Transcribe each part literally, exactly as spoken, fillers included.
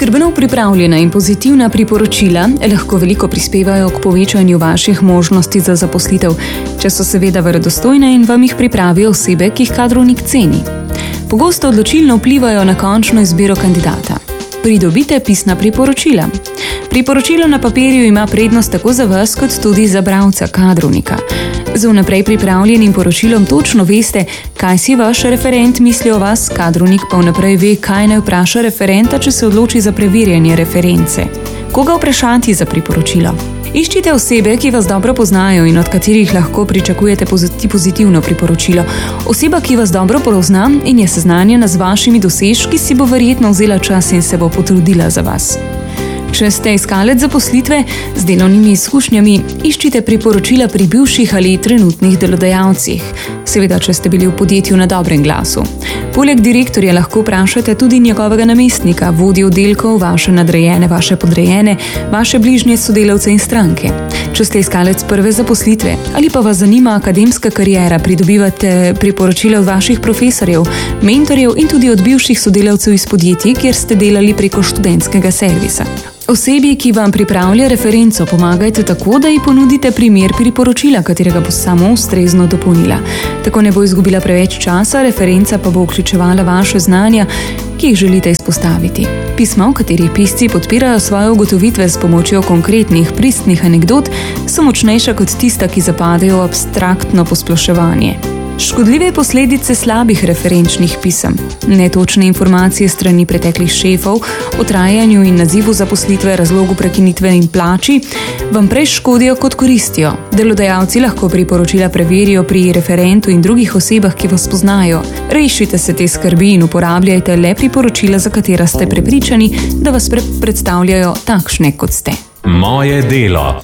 Skrbno pripravljena in pozitivna priporočila lahko veliko prispevajo k povečanju vaših možnosti za zaposlitev, če so seveda verodostojne in vam jih pripravijo osebe, ki jih kadrovnik ceni. Pogosto odločilno vplivajo na končno izbiro kandidata. Pridobite pisna priporočila. Priporočilo na papirju ima prednost tako za vas, kot tudi za bralca kadrovnika. Z vnaprej pripravljenim poročilom točno veste, kaj si vaš referent misli o vas, kadrovnik pa vnaprej ve, kaj naj vpraša referenta, če se odloči za preverjanje reference. Koga vprašati za priporočilo? Iščite osebe, ki vas dobro poznajo in od katerih lahko pričakujete pozitivno priporočilo. Oseba, ki vas dobro pozna in je seznanjena z vašimi dosežki, si bo verjetno vzela čas in se bo potrudila za vas. Če ste iskalec zaposlitve z delovnimi izkušnjami, iščite priporočila pri bivših ali trenutnih delodajalcih. Seveda, če ste bili v podjetju na dobrem glasu. Poleg direktorja lahko vprašate tudi njegovega namestnika, vodjo oddelkov, vaše nadrejene, vaše podrejene, vaše bližnje sodelavce in stranke. Če ste iskalec prve zaposlitve ali pa vas zanima akademska kariera, pridobivate priporočila od vaših profesorjev, mentorjev in tudi od bivših sodelavcev iz podjetij, kjer ste delali preko študentskega servisa. Osebi, ki vam pripravlja referenco, pomagajte tako, da ji ponudite primer priporočila, katerega bo samo ustrezno dopolnila. Tako ne bo izgubila preveč časa, referenca pa bo vključevala vaše znanja, ki jih želite izpostaviti. Pisma, v katerih pisci podpirajo svoje ugotovitve s pomočjo konkretnih, pristnih anekdot, so močnejša kot tista, ki zapadejo v abstraktno posploševanje. Škodljive posledice slabih referenčnih pisem, netočne informacije strani preteklih šefov o trajanju in nazivu zaposlitve, razlogu prekinitve in plači vam prej škodijo kot koristijo. Delodajalci lahko priporočila preverijo pri referentu in drugih osebah, ki vas poznajo. Rešite se te skrbi in uporabljajte le priporočila, za katera ste prepričani, da vas pre- predstavljajo takšne, kot ste. Moje delo.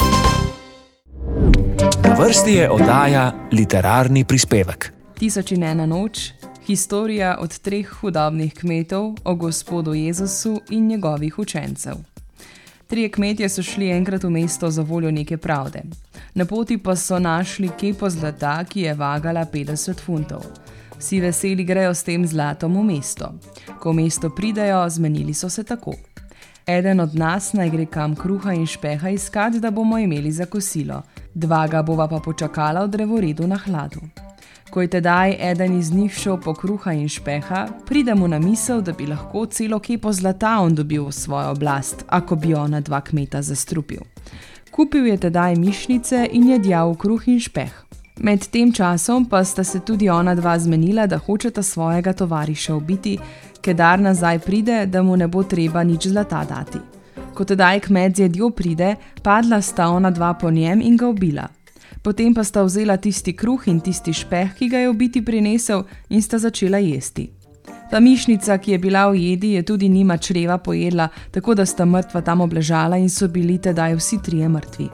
Na vrsti je oddaja Literarni prispevek. Tisoč in ena noč, historija od treh hudobnih kmetov o gospodu Jezusu in njegovih učencev. Trije kmetje so šli enkrat v mesto za voljo neke pravde. Na poti pa so našli kepo zlata, ki je vagala petdeset funtov. Vsi veseli grejo s tem zlatom v mesto. Ko v mesto pridejo, zmenili so se tako. Eden od nas naj gre kam kruha in špeha iskat, da bomo imeli za kosilo. Dva ga bova pa počakala v drevoredu na hladu. Ko je tedaj eden iz njih šel po kruha in špeha, pride mu na misel, da bi lahko celo kepo zlata on dobil v svojo oblast, ako bi ona dva kmeta zastrupil. Kupil je tedaj mišnice in jedjal kruh in špeh. Med tem časom pa sta se tudi ona dva zmenila, da hočeta svojega tovariša ubiti, kedar nazaj pride, da mu ne bo treba nič zlata dati. Ko tedaj kmet z jedjo pride, padla sta ona dva po njem in ga ubila. Potem pa sta vzela tisti kruh in tisti špeh, ki ga je ubiti prinesel, in sta začela jesti. Ta mišnica, ki je bila v jedi, je tudi njima čreva pojedla, tako da sta mrtva tam obležala in so bili tedaj vsi trije mrtvi.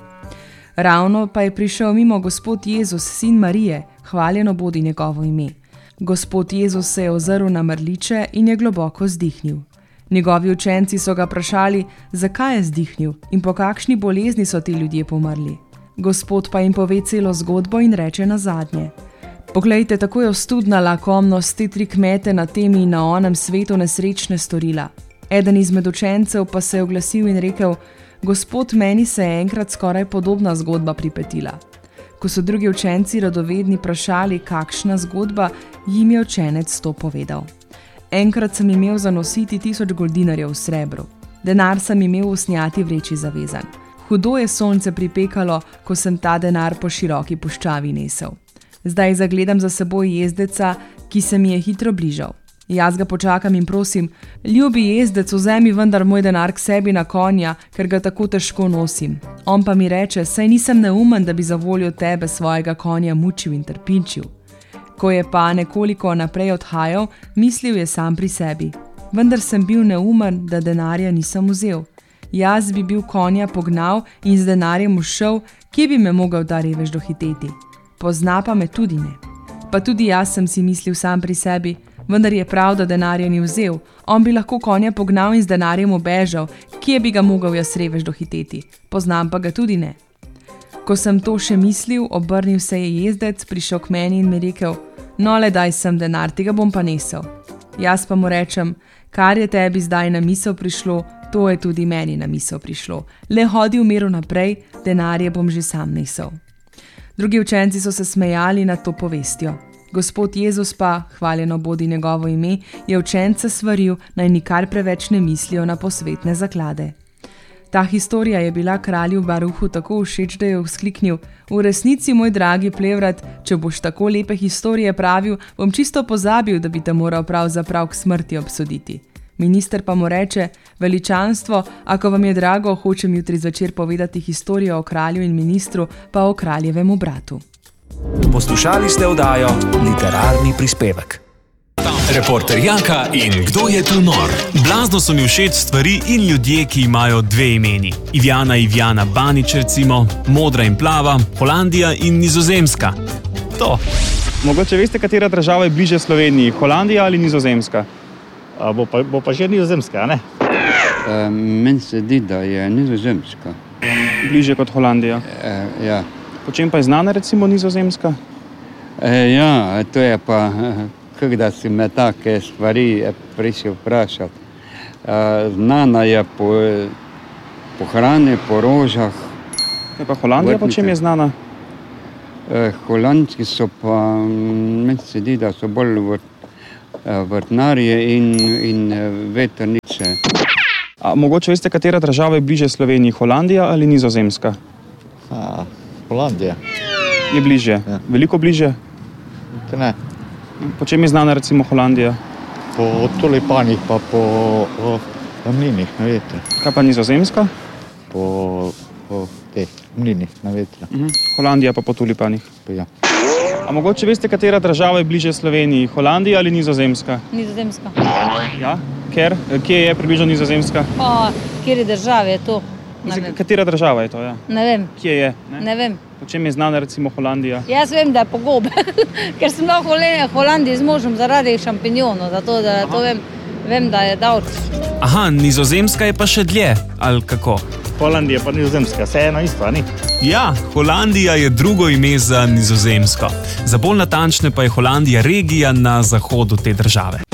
Ravno pa je prišel mimo gospod Jezus, sin Marije, hvaljeno bodi njegovo ime. Gospod Jezus se je ozrl na mrliče in je globoko vzdihnil. Njegovi učenci so ga vprašali, zakaj je vzdihnil in po kakšni bolezni so ti ljudje pomrli. Gospod pa jim pove celo zgodbo in reče nazadnje: Poglejte, tako je ostudna lakomnost te tri kmete na tem in na onem svetu nesrečne storila. Eden izmed učencev pa se je oglasil in rekel: Gospod, meni se je enkrat skoraj podobna zgodba pripetila. Ko so drugi učenci radovedni vprašali, kakšna zgodba, jim je učenec to povedal. Enkrat sem imel zanositi tisoč goldinarjev v srebru. Denar sem imel v snjati vreči zavezan. Hudo je sonce pripekalo, ko sem ta denar po široki puščavi nesel. Zdaj zagledam za seboj jezdeca, ki se mi je hitro bližal. Jaz ga počakam in prosim: Ljubi jezdec, vzemi vendar moj denar k sebi na konja, ker ga tako težko nosim. On pa mi reče: Saj nisem neumen, da bi za voljo tebe svojega konja mučil in trpinčil. Ko je pa nekoliko naprej odhajal, mislil je sam pri sebi: Vendar sem bil neumen, da denarja nisem vzel. Jaz bi bil konja pognal in z denarjem ušel, kje bi me mogel ta revež dohiteti? Pozna pa me tudi ne. Pa tudi jaz sem si mislil sam pri sebi: Vendar je prav, da denarja ni vzel. On bi lahko konja pognal in z denarjem obežal, kje bi ga mogel jaz revež dohiteti? Poznam pa ga tudi ne. Ko sem to še mislil, obrnil se je jezdec, prišel k meni in mi rekel: No, le daj sem denar, tega bom pa nesel. Jaz pa mu rečem: Kar je tebi zdaj na misel prišlo, To je tudi meni na misel prišlo. Le hodi v miru naprej, denarje bom že sam nesel. Drugi učenci so se smejali nad to povestjo. Gospod Jezus pa, hvaljeno bodi njegovo ime, je učence svaril, naj nikar preveč ne mislijo na posvetne zaklade. Ta historija je bila kralju Baruhu tako všeč, da je vzkliknil: v resnici, moj dragi Plevrat, če boš tako lepe historije pravil, bom čisto pozabil, da bi te moral pravzaprav k smrti obsoditi. Minister pa mu reče: veličanstvo, ako vam je drago, hočem jutri zvečer povedati historijo o kralju in ministru, pa o kraljevemu bratu. Poslušali ste oddajo Literarni prispevek. Reporter Janka in Kdo je tu nor? Blazno so mi všeč stvari in ljudje, ki imajo dve imeni. Ivjana Ivjana Banič recimo, Modra in plava, Holandija in Nizozemska. To. Mogoče veste, katera država je bliže Sloveniji, Holandija ali Nizozemska? A bo, pa, bo pa že Nizozemska, a ne? E, meni se zdi, da je Nizozemska. Bliže kot Holandija? E, ja. Po čem pa je znana recimo Nizozemska? E, ja, to je pa... Kada si me take stvari prišel vprašati. Znana je po, po hrani, po rožah. Je pa Holandija, po čem je znana? Holandski so pa, meni se zdi, da so bolj vrtnarje in, in vetrnice. A mogoče veste, katera država je bliže Sloveniji, Holandija ali Nizozemska? A, Holandija. Je bliže? Ja. Veliko bliže? To ne. Po čem je znana recimo Holandija? Po tulipanih pa po, po mlinih na veter. Kaj pa Nizozemska? Po, po teh mlinih na veter. Uh-huh. Holandija pa po tulipanih. Ja. A mogoče veste, katera država je bliže Sloveniji, Holandija ali Nizozemska? Nizozemska. Ja, ker? Kje je približno Nizozemska? Pa, kjer je država je to? Ne katera država je to, ja? Ne vem. Kje je? Ne, ne vem. Po čem je znana recimo Holandija? Jaz vem, da je po gobe, ker sem bila v Holandiji z možem zaradi šampinjonov, zato da to vem, vem, da je davč. Aha, Nizozemska je pa še dlje, ali kako? Holandija pa Nizozemska, vse eno isto, ni? Ja, Holandija je drugo ime za Nizozemsko. Za bolj natančne pa je Holandija regija na zahodu te države.